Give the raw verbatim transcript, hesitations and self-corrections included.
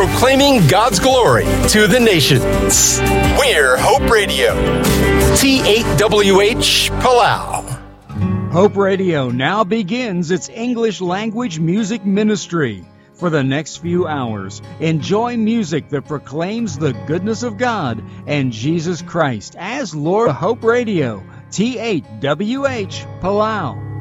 proclaiming God's glory to the nations. We're Hope Radio. T eight W H Palau. Hope Radio now begins its English language music ministry. For the next few hours, enjoy music that proclaims the goodness of God and Jesus Christ as Lord. Hope Radio, T eight W H Palau.